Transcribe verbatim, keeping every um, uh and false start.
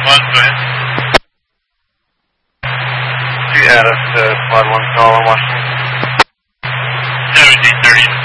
one, go ahead. Could you add us to Squad one call on Washington? seventeen thirty.